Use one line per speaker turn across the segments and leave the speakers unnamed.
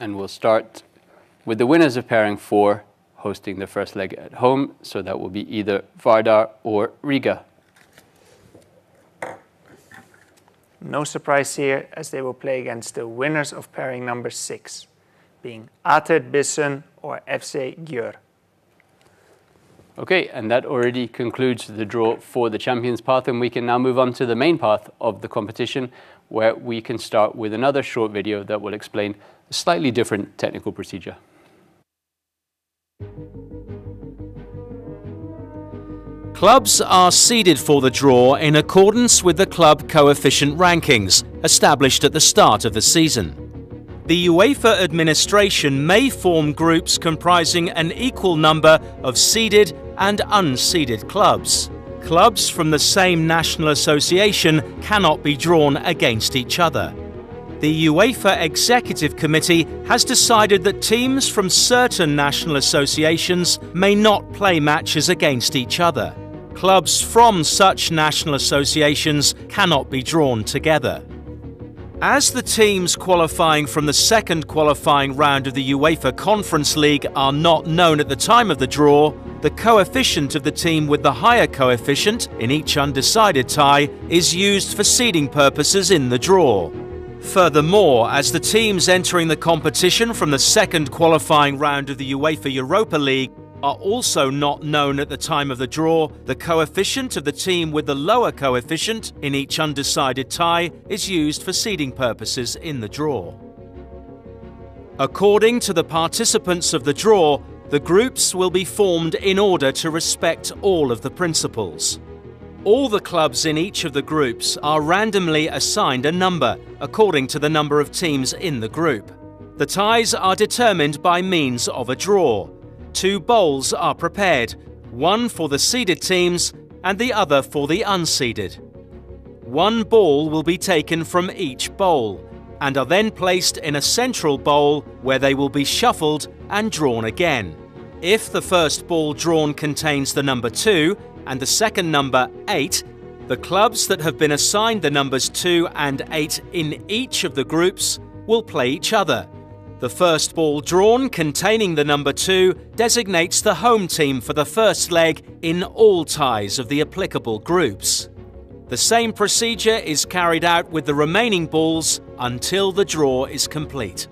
and we'll start with the winners of pairing 4 hosting the first leg at home, so that will be either Vardar or Riga.
No surprise here, as they will play against the winners of pairing number 6, being Ater Bissen or FC Győr.
Okay, and that already concludes the draw for the Champions Path, and we can now move on to the main path of the competition, where we can start with another short video that will explain a slightly different technical procedure.
Clubs are seeded for the draw in accordance with the club coefficient rankings established at the start of the season. The UEFA administration may form groups comprising an equal number of seeded and unseeded clubs. Clubs from the same national association cannot be drawn against each other. The UEFA Executive Committee has decided that teams from certain national associations may not play matches against each other. Clubs from such national associations cannot be drawn together. As the teams qualifying from the second qualifying round of the UEFA Conference League are not known at the time of the draw, the coefficient of the team with the higher coefficient in each undecided tie is used for seeding purposes in the draw. Furthermore, as the teams entering the competition from the second qualifying round of the UEFA Europa League are also not known at the time of the draw, the coefficient of the team with the lower coefficient in each undecided tie is used for seeding purposes in the draw. According to the participants of the draw, the groups will be formed in order to respect all of the principles. All the clubs in each of the groups are randomly assigned a number according to the number of teams in the group. The ties are determined by means of a draw. 2 bowls are prepared, one for the seeded teams and the other for the unseeded. 1 ball will be taken from each bowl and are then placed in a central bowl where they will be shuffled and drawn again. If the first ball drawn contains the number 2 and the second number 8, the clubs that have been assigned the numbers 2 and 8 in each of the groups will play each other. The first ball drawn containing the number 2 designates the home team for the first leg in all ties of the applicable groups. The same procedure is carried out with the remaining balls until the draw is complete.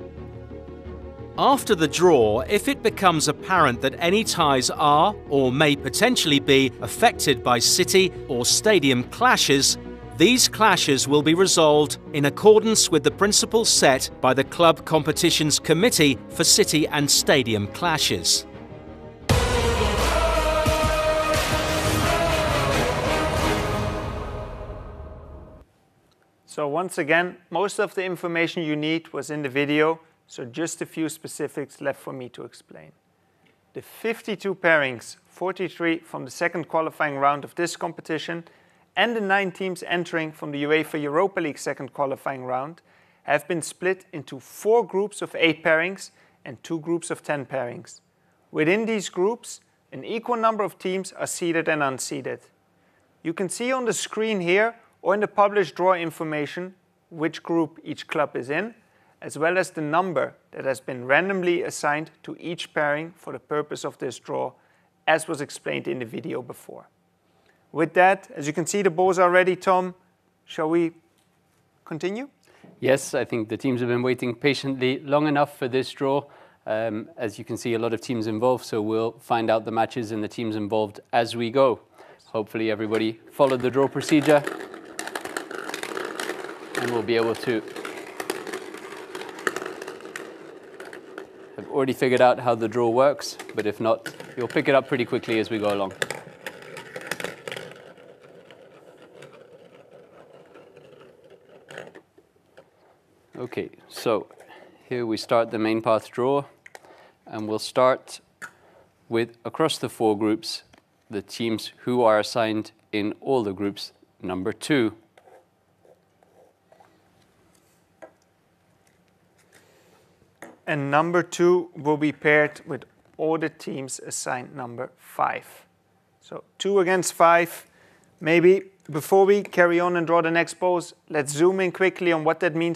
After the draw, if it becomes apparent that any ties are or may potentially be affected by city or stadium clashes, these clashes will be resolved in accordance with the principles set by the Club Competitions Committee for City and Stadium Clashes.
So once again, most of the information you need was in the video, so just a few specifics left for me to explain. The 52 pairings, 43 from the second qualifying round of this competition, and the 9 teams entering from the UEFA Europa League second qualifying round have been split into 4 groups of 8 pairings and 2 groups of 10 pairings. Within these groups, an equal number of teams are seeded and unseeded. You can see on the screen here or in the published draw information which group each club is in, as well as the number that has been randomly assigned to each pairing for the purpose of this draw, as was explained in the video before. With that, as you can see, the balls are ready, Tom. Shall we continue?
Yes, I think the teams have been waiting patiently long enough for this draw. As you can see, a lot of teams involved, so we'll find out the matches and the teams involved as we go. Hopefully everybody followed the draw procedure and we'll be able to have already figured out how the draw works, but if not, you'll pick it up pretty quickly as we go along. Okay, so here we start the main path draw, and we'll start with, across the 4 groups, the teams who are assigned in all the groups, number 2.
And number 2 will be paired with all the teams assigned number 5. So 2 against 5. Maybe before we carry on and draw the next balls, let's zoom in quickly on what that means